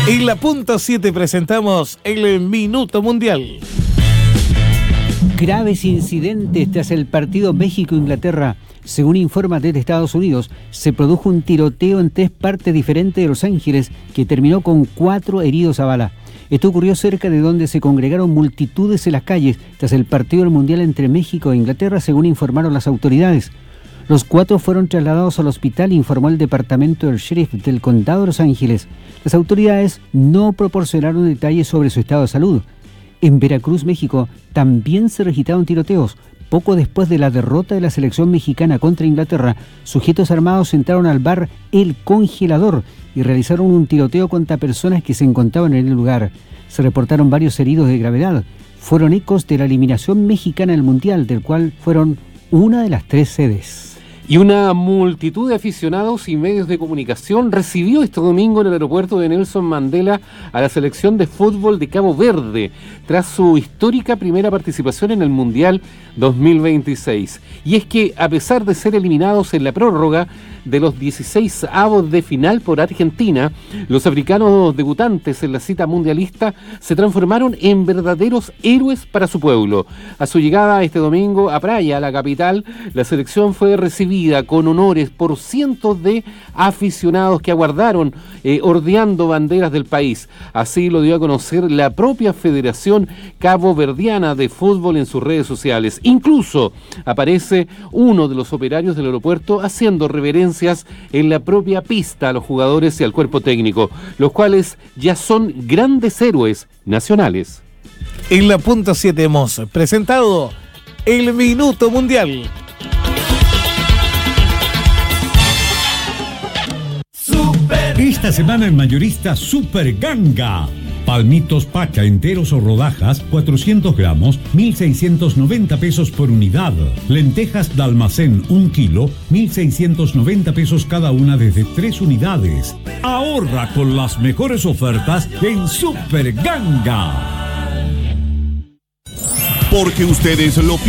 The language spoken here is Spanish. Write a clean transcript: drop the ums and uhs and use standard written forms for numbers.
En la punto 7 presentamos el Minuto Mundial. Graves incidentes tras el partido México-Inglaterra. Según informa desde Estados Unidos, se produjo un tiroteo en 3 partes diferentes de Los Ángeles que terminó con 4 heridos a bala. Esto ocurrió cerca de donde se congregaron multitudes en las calles tras el partido del Mundial entre México e Inglaterra, según informaron las autoridades. Los 4 fueron trasladados al hospital, informó el departamento del sheriff del condado de Los Ángeles. Las autoridades no proporcionaron detalles sobre su estado de salud. En Veracruz, México, también se registraron tiroteos. Poco después de la derrota de la selección mexicana contra Inglaterra, sujetos armados entraron al bar El Congelador y realizaron un tiroteo contra personas que se encontraban en el lugar. Se reportaron varios heridos de gravedad. Fueron ecos de la eliminación mexicana del Mundial, del cual fueron una de las 3 sedes. Y una multitud de aficionados y medios de comunicación recibió este domingo en el aeropuerto de Nelson Mandela a la selección de fútbol de Cabo Verde, tras su histórica primera participación en el Mundial 2026. Y es que, a pesar de ser eliminados en la prórroga de los 16avos de final por Argentina, los africanos debutantes en la cita mundialista se transformaron en verdaderos héroes para su pueblo. A su llegada este domingo a Praia, la capital, la selección fue recibida con honores por cientos de aficionados que aguardaron ordeando banderas del país. Así lo dio a conocer la propia Federación Caboverdiana de Fútbol en sus redes sociales. Incluso aparece uno de los operarios del aeropuerto haciendo reverencias en la propia pista a los jugadores y al cuerpo técnico, los cuales ya son grandes héroes nacionales. En la punto 7 hemos presentado el Minuto Mundial. Esta semana en Mayorista Super Ganga. Palmitos pacha enteros o rodajas, 400 gramos, 1.690 pesos por unidad. Lentejas de almacén, 1 kilo, 1.690 pesos cada una desde 3 unidades. Ahorra con las mejores ofertas en Super Ganga. Porque ustedes lo